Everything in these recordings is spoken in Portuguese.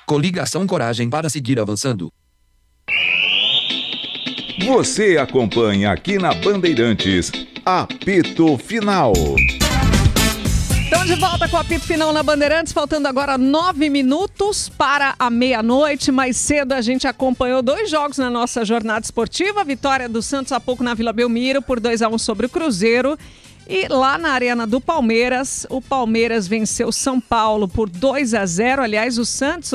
Coligação coragem para seguir avançando. Você acompanha aqui na Bandeirantes, Apito Final. Estamos de volta com o Apito Final na Bandeirantes, faltando agora 9 minutos para a meia-noite. Mais cedo a gente acompanhou 2 jogos na nossa jornada esportiva. A vitória do Santos há pouco na Vila Belmiro por 2-1 sobre o Cruzeiro. E lá na Arena do Palmeiras, o Palmeiras venceu São Paulo por 2-0. Aliás, o Santos,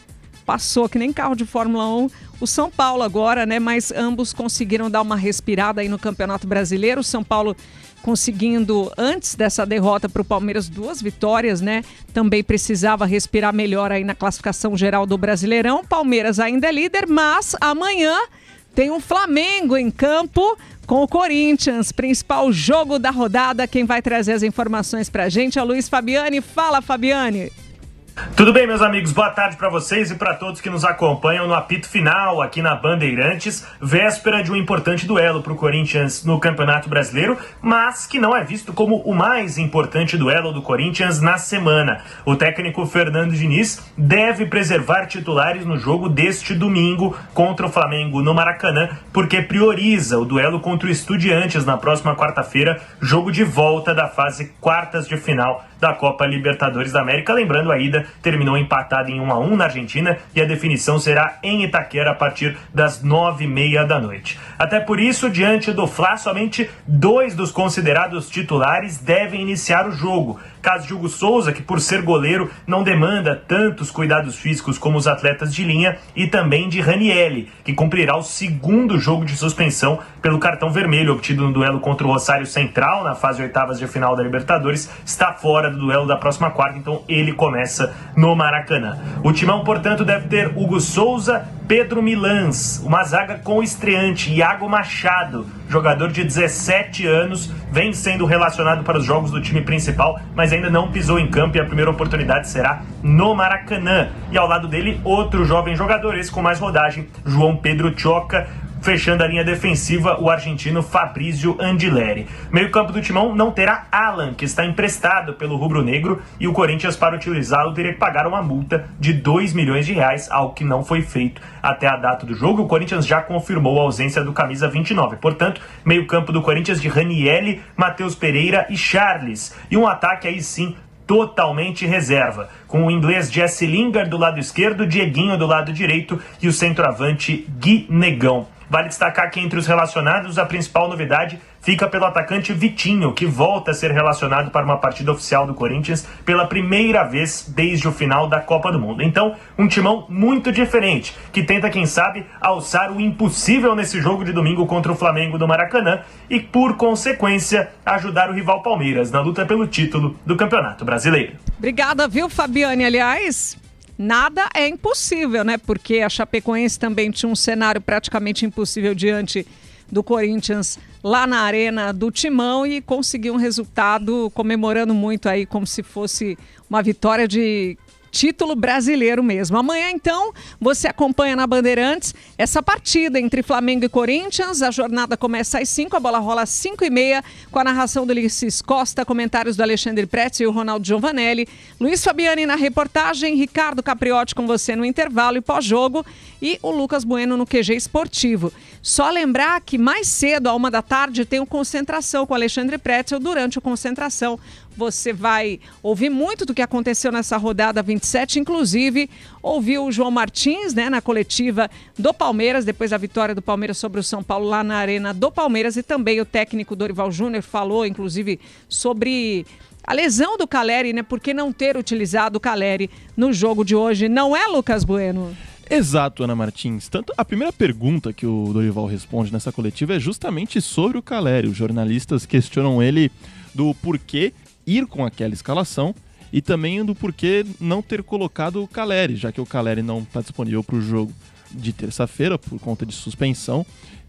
passou que nem carro de Fórmula 1. O São Paulo agora, né? Mas ambos conseguiram dar uma respirada aí no Campeonato Brasileiro. O São Paulo conseguindo, antes dessa derrota para o Palmeiras, 2 vitórias, né? Também precisava respirar melhor aí na classificação geral do Brasileirão. Palmeiras ainda é líder, mas amanhã tem um Flamengo em campo com o Corinthians, principal jogo da rodada. Quem vai trazer as informações pra gente é o Luiz Fabiani. Fala, Fabiani! Tudo bem, meus amigos? Boa tarde para vocês e para todos que nos acompanham no Apito Final aqui na Bandeirantes, véspera de um importante duelo para o Corinthians no Campeonato Brasileiro, mas que não é visto como o mais importante duelo do Corinthians na semana. O técnico Fernando Diniz deve preservar titulares no jogo deste domingo contra o Flamengo no Maracanã, porque prioriza o duelo contra o Estudiantes na próxima quarta-feira, jogo de volta da fase quartas de final da Copa Libertadores da América. Lembrando, a ida terminou empatada em 1-1 na Argentina e a definição será em Itaquera a partir das 9h30 da noite. Até por isso, diante do Fla, somente 2 dos considerados titulares devem iniciar o jogo. Caso de Hugo Souza, que por ser goleiro não demanda tantos cuidados físicos como os atletas de linha, e também de Ranielli, que cumprirá o 2º jogo de suspensão pelo cartão vermelho obtido no duelo contra o Rosário Central na fase oitavas de final da Libertadores. Está fora do duelo da próxima quarta, então ele começa no Maracanã. O timão, portanto, deve ter Hugo Souza, Pedro Milans, uma zaga com o estreante Iago Machado, jogador de 17 anos, vem sendo relacionado para os jogos do time principal, mas ainda não pisou em campo e a primeira oportunidade será no Maracanã. E ao lado dele, outro jovem jogador, esse com mais rodagem, João Pedro Choca, fechando a linha defensiva, o argentino Fabrício Andileri. Meio campo do timão não terá Alan, que está emprestado pelo rubro-negro, e o Corinthians, para utilizá-lo, teria que pagar uma multa de R$2 milhões, algo que não foi feito até a data do jogo. O Corinthians já confirmou a ausência do camisa 29. Portanto, meio campo do Corinthians de Ranielli, Matheus Pereira e Charles. E um ataque aí sim totalmente reserva, com o inglês Jesse Lingard do lado esquerdo, Dieguinho do lado direito e o centroavante Gui Negão. Vale destacar que entre os relacionados, a principal novidade fica pelo atacante Vitinho, que volta a ser relacionado para uma partida oficial do Corinthians pela primeira vez desde o final da Copa do Mundo. Então, um timão muito diferente, que tenta, quem sabe, alçar o impossível nesse jogo de domingo contra o Flamengo do Maracanã e, por consequência, ajudar o rival Palmeiras na luta pelo título do Campeonato Brasileiro. Obrigada, viu, Fabiane? Aliás, nada é impossível, né? Porque a Chapecoense também tinha um cenário praticamente impossível diante do Corinthians lá na Arena do Timão e conseguiu um resultado comemorando muito aí como se fosse uma vitória de título brasileiro mesmo. Amanhã, então, você acompanha na Bandeirantes essa partida entre Flamengo e Corinthians. A jornada começa às 5, a bola rola às 5h30, com a narração do Ulisses Costa, comentários do Alexandre Pretz e o Ronaldo Giovanelli. Luiz Fabiani na reportagem, Ricardo Capriotti com você no intervalo e pós-jogo e o Lucas Bueno no QG Esportivo. Só lembrar que mais cedo, à 13h, tem o Concentração com o Alexandre Pretzel. Durante o Concentração, você vai ouvir muito do que aconteceu nessa rodada 27, inclusive ouviu o João Martins, né, na coletiva do Palmeiras, depois da vitória do Palmeiras sobre o São Paulo lá na Arena do Palmeiras, e também o técnico Dorival Júnior falou, inclusive, sobre a lesão do Caleri, né, por que não ter utilizado o Caleri no jogo de hoje, não é, Lucas Bueno? Exato, Ana Martins. Tanto a primeira pergunta que o Dorival responde nessa coletiva é justamente sobre o Caleri. Os jornalistas questionam ele do porquê ir com aquela escalação e também do porquê não ter colocado o Caleri, já que o Caleri não está disponível para o jogo de terça-feira por conta de suspensão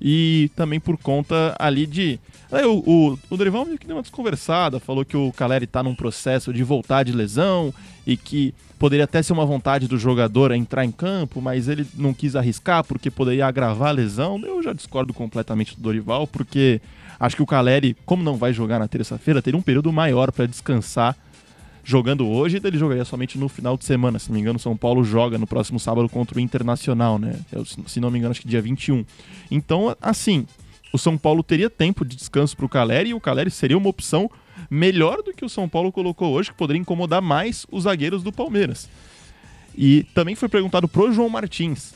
e também por conta ali de... O Dorival meio que deu uma desconversada, falou que o Caleri está num processo de voltar de lesão e que poderia até ser uma vontade do jogador a entrar em campo, mas ele não quis arriscar porque poderia agravar a lesão. Eu já discordo completamente do Dorival, porque acho que o Caleri, como não vai jogar na terça-feira, teria um período maior para descansar jogando hoje, ele jogaria somente no final de semana. Se não me engano, o São Paulo joga no próximo sábado contra o Internacional, né? Se não me engano, acho que dia 21. Então, assim, o São Paulo teria tempo de descanso para o Calleri, e o Calleri seria uma opção melhor do que o São Paulo colocou hoje, que poderia incomodar mais os zagueiros do Palmeiras. E também foi perguntado pro João Martins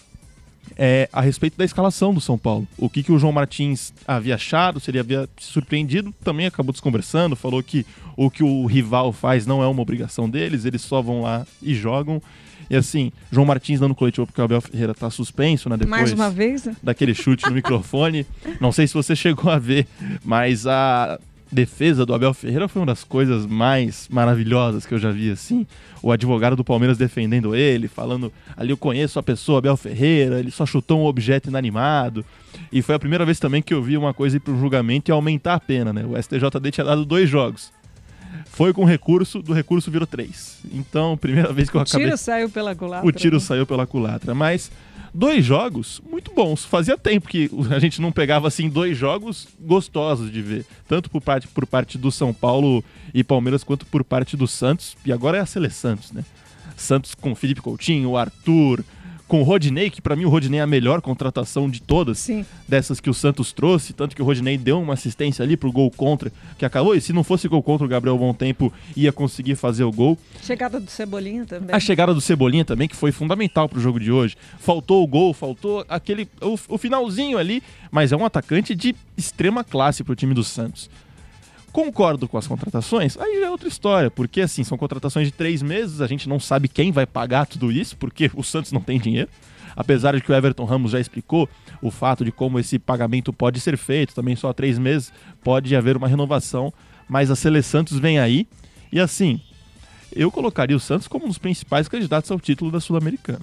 a respeito da escalação do São Paulo. O que o João Martins havia achado, se ele havia se surpreendido, também acabou desconversando, falou que o que o rival faz não é uma obrigação deles, eles só vão lá e jogam. E assim, João Martins dando coletivo porque o Abel Ferreira tá suspenso, né? Depois mais uma vez, né? Daquele chute no microfone. Não sei se você chegou a ver, mas a defesa do Abel Ferreira foi uma das coisas mais maravilhosas que eu já vi, assim. O advogado do Palmeiras defendendo ele, falando, ali eu conheço a pessoa, Abel Ferreira, ele só chutou um objeto inanimado. E foi a primeira vez também que eu vi uma coisa ir pro julgamento e aumentar a pena, né? O STJD tinha dado 2 jogos. Foi com recurso, do recurso virou 3. Então, primeira vez que eu acabei... O tiro saiu pela culatra. O tiro saiu pela culatra, mas 2 jogos muito bons. Fazia tempo que a gente não pegava assim 2 jogos gostosos de ver, tanto por parte do São Paulo e Palmeiras, quanto por parte do Santos. E agora é a Sele Santos, né? Santos com Felipe Coutinho, o Arthur, com o Rodinei, que pra mim o Rodinei é a melhor contratação de todas. Sim. Dessas que o Santos trouxe, tanto que o Rodinei deu uma assistência ali pro gol contra, que acabou, e se não fosse gol contra, o Gabriel Bom Tempo ia conseguir fazer o gol. Chegada do Cebolinha também. A chegada do Cebolinha também, que foi fundamental pro jogo de hoje. Faltou o gol, faltou o finalzinho ali, mas é um atacante de extrema classe pro time do Santos. Concordo com as contratações? Aí já é outra história, porque assim, são contratações de 3 meses, a gente não sabe quem vai pagar tudo isso, porque o Santos não tem dinheiro. Apesar de que o Everton Ramos já explicou o fato de como esse pagamento pode ser feito, também só há 3 meses pode haver uma renovação, mas a Sele Santos vem aí, e assim, eu colocaria o Santos como um dos principais candidatos ao título da Sul-Americana.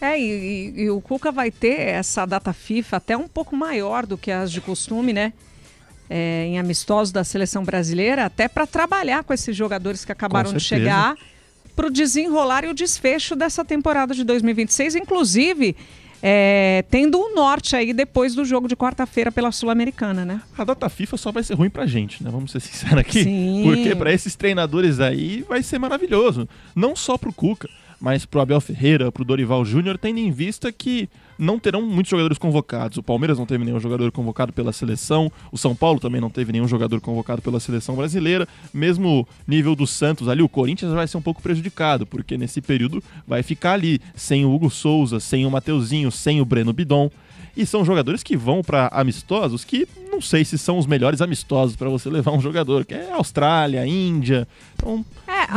E o Cuca vai ter essa data FIFA até um pouco maior do que as de costume, né? Em amistosos da seleção brasileira, até para trabalhar com esses jogadores que acabaram de chegar para o desenrolar e o desfecho dessa temporada de 2026, inclusive tendo o norte aí depois do jogo de quarta-feira pela Sul-Americana, né? A data FIFA só vai ser ruim pra gente, né? Vamos ser sinceros aqui. Sim. Porque para esses treinadores aí vai ser maravilhoso. Não só pro Cuca, mas pro Abel Ferreira, pro Dorival Júnior, tendo em vista que não terão muitos jogadores convocados. O Palmeiras não teve nenhum jogador convocado pela seleção, o São Paulo também não teve nenhum jogador convocado pela seleção brasileira, mesmo nível do Santos ali, o Corinthians vai ser um pouco prejudicado, porque nesse período vai ficar ali sem o Hugo Souza, sem o Mateuzinho, sem o Breno Bidon, e são jogadores que vão para amistosos que não sei se são os melhores amistosos para você levar um jogador, que é Austrália, Índia, então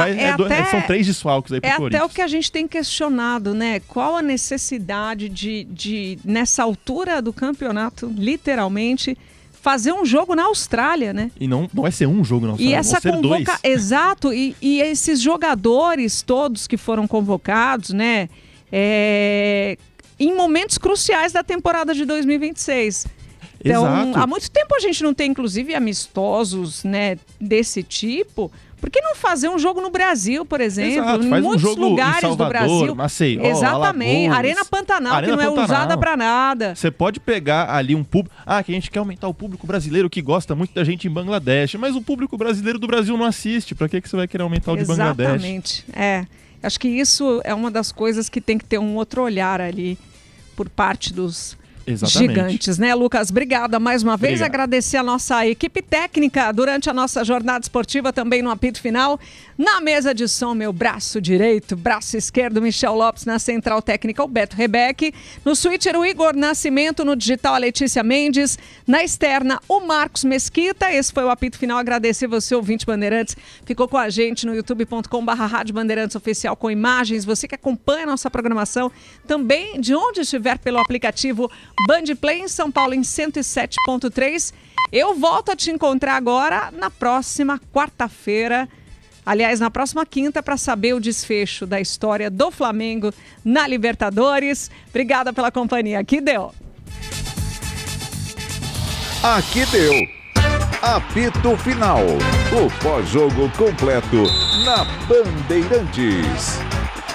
são 3 desfalques aí pro Corinthians. É até o que a gente tem questionado, né? Qual a necessidade de nessa altura do campeonato, literalmente, fazer um jogo na Austrália, né? E não vai ser um jogo na Austrália, e essa vão ser 2. Exato, e esses jogadores todos que foram convocados, né? Em momentos cruciais da temporada de 2026. Então, Exato. Há muito tempo a gente não tem, inclusive, amistosos, né, desse tipo. Por que não fazer um jogo no Brasil, por exemplo? Exato, em faz muitos um jogo lugares em Salvador, do Brasil. Maceió, Exatamente. Alagoas, Arena Pantanal, que não é usada para nada. Você pode pegar ali um público... que a gente quer aumentar o público brasileiro que gosta muito da gente em Bangladesh, mas o público brasileiro do Brasil não assiste. Para que você vai querer aumentar o de Bangladesh? Exatamente. Acho que isso é uma das coisas que tem que ter um outro olhar ali por parte dos gigantes, né, Lucas? Obrigada mais uma vez. Agradecer a nossa equipe técnica durante a nossa jornada esportiva, também no apito final. Na mesa de som, meu braço direito, braço esquerdo, Michel Lopes, na central técnica, o Beto Rebeck. No switcher, o Igor Nascimento. No digital, a Letícia Mendes. Na externa, o Marcos Mesquita. Esse foi o apito final. Agradecer você, ouvinte Bandeirantes. Ficou com a gente no youtube.com/Rádio Bandeirantes Oficial com imagens. Você que acompanha a nossa programação também de onde estiver pelo aplicativo Band Play em São Paulo em 107.3. Eu volto a te encontrar agora na próxima quarta-feira. Aliás, na próxima quinta, para saber o desfecho da história do Flamengo na Libertadores. Obrigada pela companhia. Aqui deu. Aqui deu. Apito Final. O pós-jogo completo na Bandeirantes.